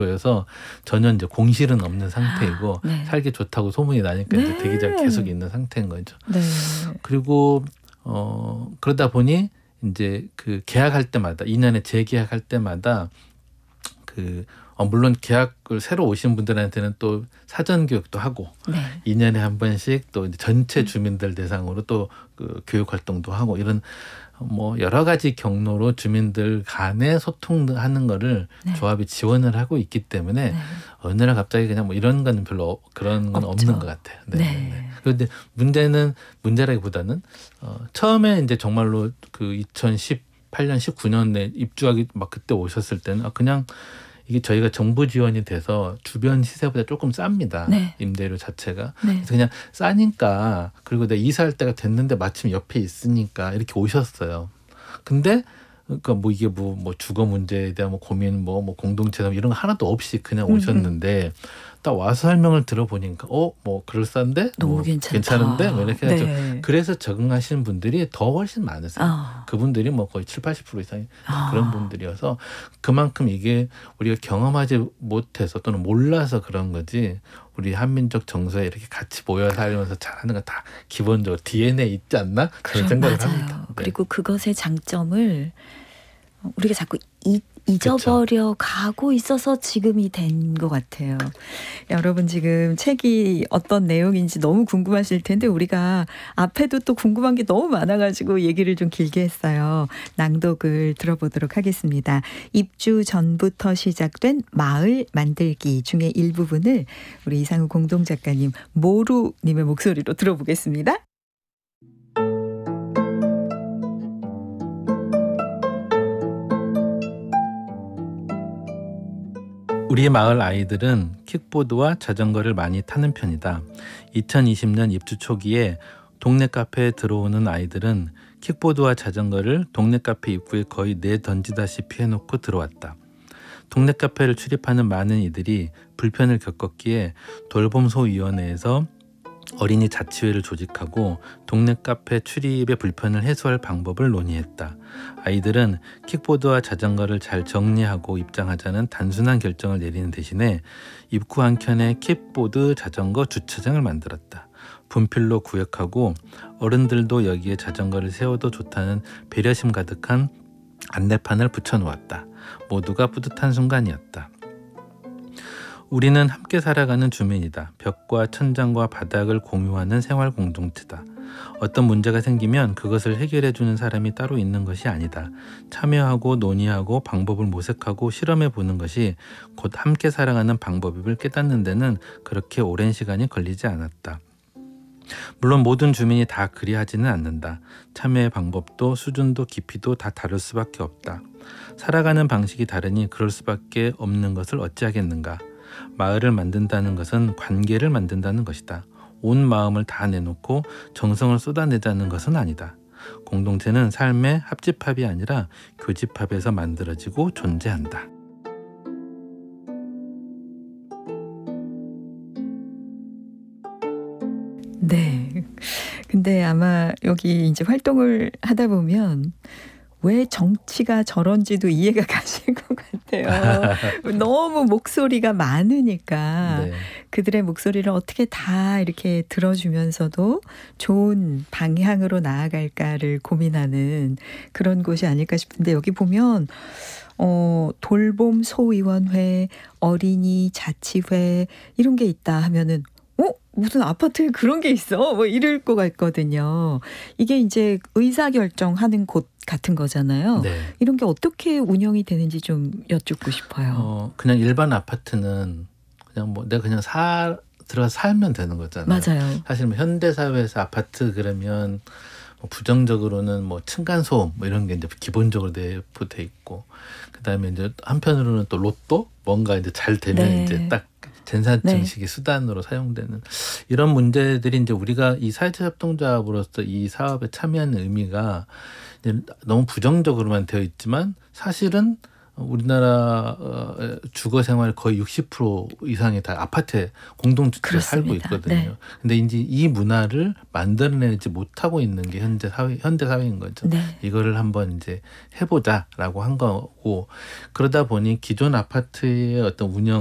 그래서 전혀 이제 공실은 없는 상태이고 네. 살기 좋다고 소문이 나니까 이제 네. 대기자가 계속 있는 상태인 거죠. 네. 그리고 그러다 보니 이제 그 계약할 때마다 2년에 재계약할 때마다 물론 계약을 새로 오신 분들한테는 또 사전 교육도 하고 네. 2년에 한 번씩 또 이제 전체 주민들 대상으로 또 그 교육 활동도 하고 이런 뭐 여러 가지 경로로 주민들 간에 소통하는 거를 네. 조합이 지원을 하고 있기 때문에 네. 어느 날 갑자기 그냥 뭐 이런 거는 별로 그런 건 없죠. 없는 것 같아요. 네. 네. 네. 그런데 문제라기보다는 처음에 이제 정말로 그 2018년 19년에 입주하기 막 그때 오셨을 때는 그냥 이게 저희가 정부 지원이 돼서 주변 시세보다 조금 쌉니다. 네. 임대료 자체가. 네. 그래서 그냥 싸니까 그리고 내가 이사할 때가 됐는데 마침 옆에 있으니까 이렇게 오셨어요. 근데 그러니까 뭐 이게 뭐 주거 문제에 대한 뭐 고민 뭐 공동체 이런 거 하나도 없이 그냥 오셨는데 딱 와서 설명을 들어보니까 뭐 그럴싸한데 너무 괜찮다. 괜찮은데 뭐 이렇게 해서 네. 그래서 적응하시는 분들이 더 훨씬 많으세요. 그분들이 뭐 거의 70-80% 이상이 그런 분들이어서 그만큼 이게 우리가 경험하지 못해서 또는 몰라서 그런 거지 우리 한민족 정서에 이렇게 같이 모여 살면서 잘하는 거 다 기본적으로 DNA에 있지 않나? 그런 생각을 맞아요. 합니다. 네. 그리고 그것의 장점을 우리가 자꾸 잊어버려 가고 있어서 지금이 된 것 같아요. 여러분 지금 책이 어떤 내용인지 너무 궁금하실 텐데 우리가 앞에도 또 궁금한 게 너무 많아가지고 얘기를 좀 길게 했어요. 낭독을 들어보도록 하겠습니다. 입주 전부터 시작된 마을 만들기 중에 일부분을 우리 이상우 공동작가님 모루님의 목소리로 들어보겠습니다. 우리 마을 아이들은 킥보드와 자전거를 많이 타는 편이다. 2020년 입주 초기에 동네 카페에 들어오는 아이들은 킥보드와 자전거를 동네 카페 입구에 거의 내던지다시피 해놓고 들어왔다. 동네 카페를 출입하는 많은 이들이 불편을 겪었기에 돌봄소위원회에서 어린이 자치회를 조직하고 동네 카페 출입의 불편을 해소할 방법을 논의했다. 아이들은 킥보드와 자전거를 잘 정리하고 입장하자는 단순한 결정을 내리는 대신에 입구 한켠에 킥보드, 자전거 주차장을 만들었다. 분필로 구역하고 어른들도 여기에 자전거를 세워도 좋다는 배려심 가득한 안내판을 붙여놓았다. 모두가 뿌듯한 순간이었다. 우리는 함께 살아가는 주민이다. 벽과 천장과 바닥을 공유하는 생활 공동체다. 어떤 문제가 생기면 그것을 해결해주는 사람이 따로 있는 것이 아니다. 참여하고 논의하고 방법을 모색하고 실험해보는 것이 곧 함께 살아가는 방법임을 깨닫는 데는 그렇게 오랜 시간이 걸리지 않았다. 물론 모든 주민이 다 그리하지는 않는다. 참여의 방법도 수준도 깊이도 다 다를 수밖에 없다. 살아가는 방식이 다르니 그럴 수밖에 없는 것을 어찌하겠는가. 마을을 만든다는 것은 관계를 만든다는 것이다. 온 마음을 다 내놓고 정성을 쏟아내자는 것은 아니다. 공동체는 삶의 합집합이 아니라 교집합에서 만들어지고 존재한다. 네. 근데 아마 여기 이제 활동을 하다 보면 왜 정치가 저런지도 이해가 가실 것 같아요. 너무 목소리가 많으니까 네. 그들의 목소리를 어떻게 다 이렇게 들어주면서도 좋은 방향으로 나아갈까를 고민하는 그런 곳이 아닐까 싶은데 여기 보면 돌봄 소위원회, 어린이 자치회 이런 게 있다 하면은 무슨 아파트에 그런 게 있어? 뭐 이럴 것 같거든요. 이게 이제 의사결정하는 곳 같은 거잖아요. 네. 이런 게 어떻게 운영이 되는지 좀 여쭙고 싶어요. 그냥 일반 아파트는 그냥 뭐 내가 그냥 들어가서 살면 되는 거잖아요. 맞아요. 사실 뭐 현대사회에서 아파트 그러면 뭐 부정적으로는 뭐 층간소음 뭐 이런 게 이제 기본적으로 내포돼 있고 그다음에 이제 한편으로는 또 로또 뭔가 이제 잘 되면 네. 이제 딱 젠산 증식의 수단으로 사용되는 이런 문제들이 이제 우리가 이 사회적 협동조합으로서 이 사업에 참여하는 의미가 이제 너무 부정적으로만 되어 있지만 사실은 우리나라 주거 생활 거의 60% 이상이 다 아파트에 공동주택에 살고 그렇습니다. 있거든요. 네. 근데 이제 이 문화를 만들어내지 못하고 있는 게 현대 사회인 거죠. 네. 이거를 한번 이제 해보자라고 한 거고, 그러다 보니 기존 아파트의 어떤 운영